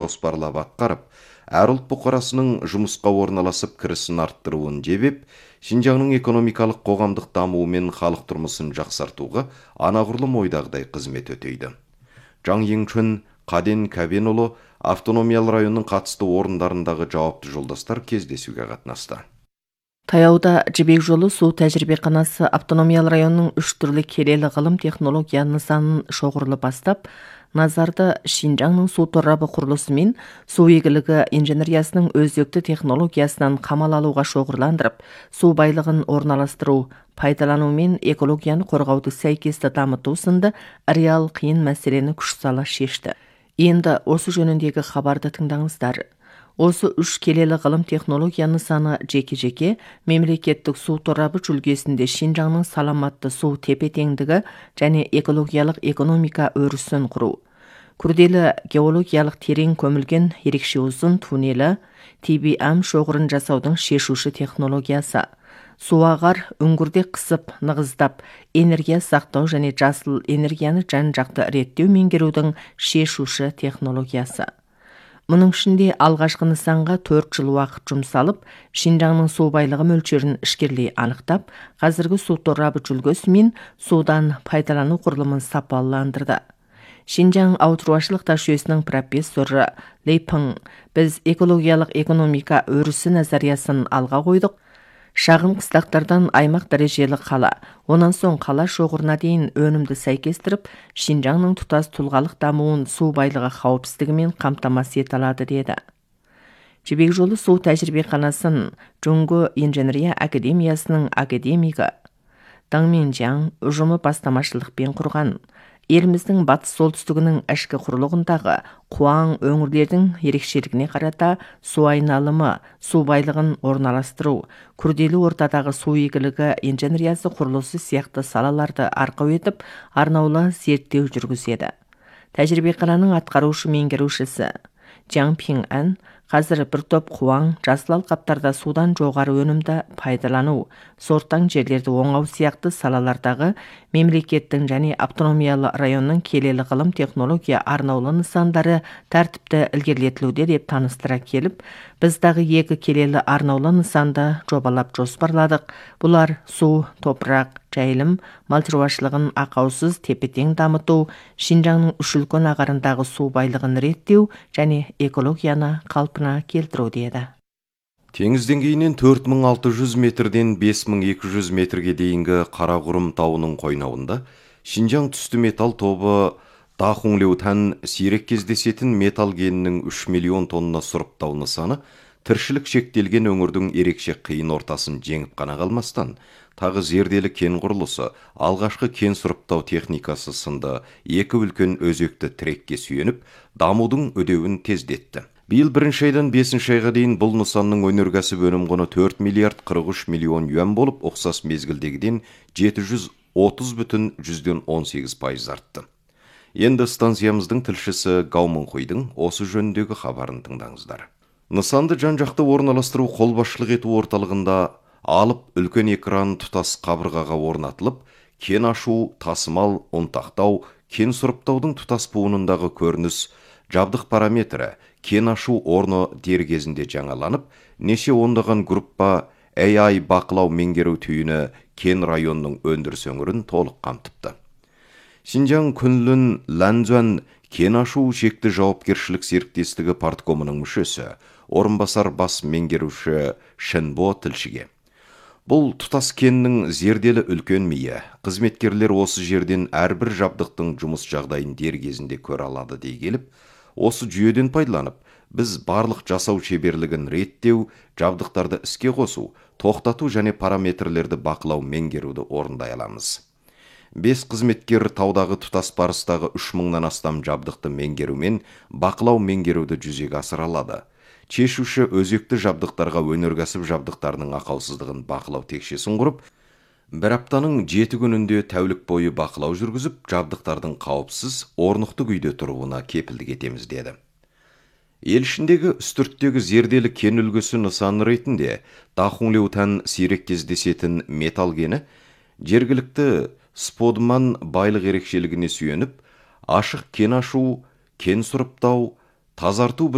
жоспарлап атқарып, әр ұлт бұқарасының жұмысқа орналасып кірісін арттыруын жебеп, Шинжаңның экономикалық қоғамдық дамуы мен халық тұрмысын жақсартуға анағұрлым ойдағыдай қызмет өтейді. Жаң Еңчөн Қаден Кәбенұлы автономиялы районның қатысты орындарындағы жауапты жолдастар кездесуге қатынасты. Таяуда Жібек жолы су тәжірибеханасы автономиялы районның 3 түрлі келелі ғылым технология нысанын шоғырлы бастап, назарды Шинжаңның су торабы құрылысы мен су игілігі инженериясының өзекті технологиясынан қамал алуға шоғырландырып, су байлығын орналастыру, пайдалану мен экологияны қорғауды сәйкесті дамыту сынды реал қиын мәселені күш сала шешті. Енді осы жөніндегі хабарды тыңдаңыздар. Осы 3 келелі ғылым технология нысаны жеке-жеке мемлекеттік су торабы жүлгесінде Шинжаңның саламатты су тепе-теңдігі және экологиялық экономика өрісін құру. Күрделі геологиялық терең көмілген ерекше ұзын туннелі TBM шоғырын жасаудың шешуші технологиясы. Суағар үңгірде қысып, нығыздап, энергия сақтау және жасыл энергияны жан-жақты реттеу меңгерудің шешуші технологиясы. Мұның ішінде алғашқы нысанға 4 жыл уақыт жұмсалып, Шинжаңның су байлығы мөлшерін ішкерлей анықтап, қазіргі су торабы жүлгесі мен судан пайдалану құрылымын сапаландырды. Шинжаң ауылшаруашылық тас жүйесінің профессоры Лей Пың, біз экологиялық экономика өрісі назариясын алға қойдық. Шағын қыстақтардан аймақ дәрежелі қала, онан соң қала шоғырына дейін өнімді сәйкестіріп, Шинжаңның тұтас тұлғалық дамуын су байлығы қауіпсіздігімен қамтамасыз ете алады деді. Жібек жолы су тәжірибеханасын Жоңго инженерия академиясының академигі Даң Менжаң ұжымы бастамашылықпен құрған. Еліміздің батыс солтүстігінің ішкі құрлығындағы Қуаң өңірлердің ерекшелігіне қарата су айналымы, су байлығын орналастыру, күрделі ортадағы су игілігі инженериясы құрылысы сияқты салаларды арқау етіп, арнаулы зерттеу жүргізеді. Тәжірибехананың атқарушы меңгерушісі Жаң Пин Ан қазір бір топ Қуаң жасыл алқаптарда судан жоғары өнімді пайдалану, сорттан жерлерді оңау сияқты салалардағы мемлекеттің және автономиялы районның келелі ғылым технология арнаулы нысандары тәртіпті ілгерілетілуде деп таныстыра келіп, біздағы 2 келелі арнаулы нысанды жобалап жоспарладық. Бұлар су, топырақ, жайылым, мал шаруашылығын ақаусыз тепе-тең дамыту, Шинжаңның 3 үлкен ағарындағы су байлығын реттеу және экологияны қалпына келтіру деді. Теңіз деңгейінен 4600 метрден 5200 метрге дейінгі Қарақұрым тауының қойнауында Шинжаң түсті металл тобы Дахунлеутан сирек кездесетін металл кенінің 3 миллион тонна сұрыптау нысаны тіршілік шектелген өңірдің ерекше қиын ортасын жеңіп қана қалмастан, тағы зерделі кен құрылысы, алғашқы кен сұрыптау техникасы сынды 2 үлкен өзекті трекке сүйеніп, дамудың үдеуін тездетті. Биыл 1 айдан 5 айға дейін бұл нысанның өнеркәсіп өнім құны 4 миллиард 43 миллион юан болып, ұқсас мезгілдегіден 730,18% артты. Енді станциямыздың тілшісі Гаумынхуйдың осы жөніндегі хабарын тыңдаңыздар. Нысанды жан-жақты орналастыру қолбасшылық ету орталығында алып үлкен экран тұтас қабырғаға орнатылып, кен ашу, тасымал, ұнтақтау, кен сұрыптаудың тұтас буынындағы көрініс, жабдық параметрі, кен ашу орны дер кезінде жаңаланып, неше ондаған группа AI бақылау меңгеру түйіні кен районның өндіріс өңірін толық қамтыпты. Шинжаң Күнлін Ләнзуан кен ашу шекті жауапкершілік серіктестігі парткомының мүшесі, орынбасар бас меңгеруші Шенбо тілшіге. Бұл тұтас кеннің зерделі үлкен миы, қызметкерлер осы жерден әрбір жабдықтың жұмыс жағдайын дер кезінде көре алады дей келіп, осы жүйеден пайдаланып, біз барлық жасау шеберлігін реттеу, жабдықтарды іске қосу, тоқтату және параметрлерді бақылау меңгеруді орындай аламыз. 5 қызметкер таудағы тұтас барыстағы 3000-нан астам жабдықты меңгерумен бақылау меңгеруді жүзеге асыра алады. Шешуші өзекті жабдықтарға өнеркәсіп жабдықтарының ақаусыздығын бақылау текшесін құрып, бір аптаның 7 күнінде тәулік бойы бақылау жүргізіп, жабдықтардың қауіпсіз, орнықты күйде тұруына кепілдік етеміз деді. Ел ішіндегі үстірттегі зерделі кен үлгісі нысаны ретінде Дахунлеутан сирек кездесетін металл кені жергілікті сподман байлық ерекшелігіне сүйеніп, ашық кен ашу, кен сұрыптау, тазарту